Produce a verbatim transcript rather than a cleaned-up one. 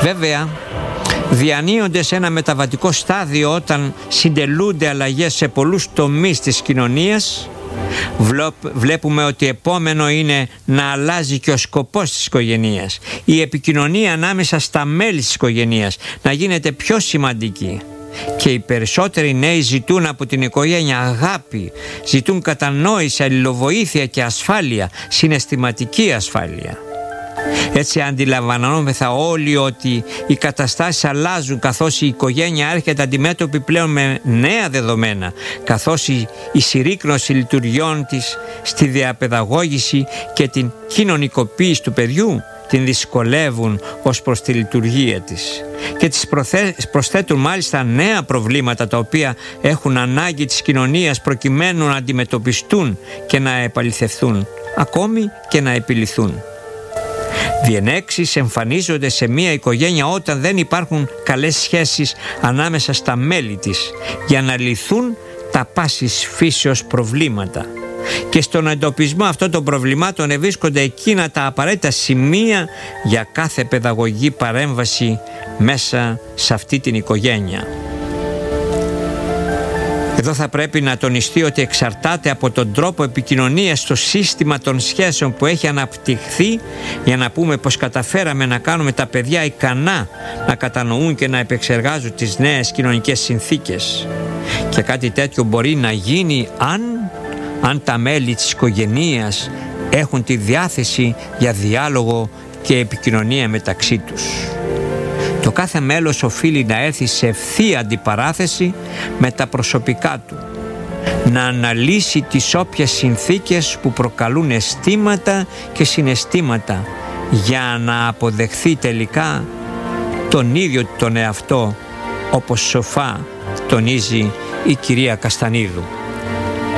Βέβαια, διανύονται σε ένα μεταβατικό στάδιο όταν συντελούνται αλλαγές σε πολλούς τομείς της κοινωνίας. Βλέπουμε ότι επόμενο είναι να αλλάζει και ο σκοπός της οικογένειας. Η επικοινωνία ανάμεσα στα μέλη της οικογένειας να γίνεται πιο σημαντική. Και οι περισσότεροι νέοι ζητούν από την οικογένεια αγάπη, ζητούν κατανόηση, αλληλοβοήθεια και ασφάλεια, συναισθηματική ασφάλεια. Έτσι αντιλαμβανόμεθα όλοι ότι οι καταστάσεις αλλάζουν καθώς η οικογένεια έρχεται αντιμέτωπη πλέον με νέα δεδομένα, καθώς η, η συρρίκνωση λειτουργιών της στη διαπαιδαγώγηση και την κοινωνικοποίηση του παιδιού την δυσκολεύουν ως προς τη λειτουργία της και τις προθε... προσθέτουν μάλιστα νέα προβλήματα τα οποία έχουν ανάγκη της κοινωνίας προκειμένου να αντιμετωπιστούν και να επαληθευθούν, ακόμη και να επιληθούν. Διενέξεις εμφανίζονται σε μια οικογένεια όταν δεν υπάρχουν καλές σχέσεις ανάμεσα στα μέλη της για να λυθούν τα πάσης φύσεως προβλήματα. Και στον εντοπισμό αυτών των προβλημάτων ευρίσκονται εκείνα τα απαραίτητα σημεία για κάθε παιδαγωγική παρέμβαση μέσα σε αυτή την οικογένεια. Εδώ θα πρέπει να τονιστεί ότι εξαρτάται από τον τρόπο επικοινωνίας το σύστημα των σχέσεων που έχει αναπτυχθεί για να πούμε πως καταφέραμε να κάνουμε τα παιδιά ικανά να κατανοούν και να επεξεργάζουν τις νέες κοινωνικές συνθήκες. Και κάτι τέτοιο μπορεί να γίνει αν, αν τα μέλη της οικογένειας έχουν τη διάθεση για διάλογο και επικοινωνία μεταξύ τους. Το κάθε μέλος οφείλει να έρθει σε ευθεία αντιπαράθεση με τα προσωπικά του, να αναλύσει τις όποιες συνθήκες που προκαλούν αισθήματα και συναισθήματα για να αποδεχθεί τελικά τον ίδιο τον εαυτό, όπως σοφά τονίζει η κυρία Καστανίδου.